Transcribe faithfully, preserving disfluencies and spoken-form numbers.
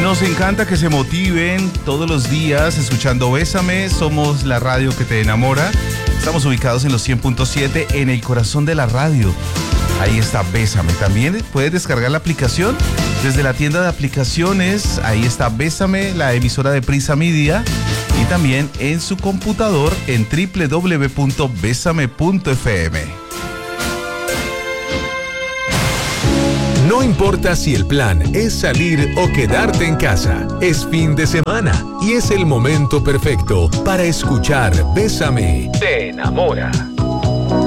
Nos encanta que se motiven todos los días escuchando Bésame. Somos la radio que te enamora. Estamos ubicados en los cien punto siete en el corazón de la radio. Ahí está Bésame. También puedes descargar la aplicación desde la tienda de aplicaciones. Ahí está Bésame, la emisora de Prisa Media. Y también en su computador en doble u doble u doble u punto besame punto efe eme. No importa si el plan es salir o quedarte en casa, es fin de semana y es el momento perfecto para escuchar Bésame. Te enamora.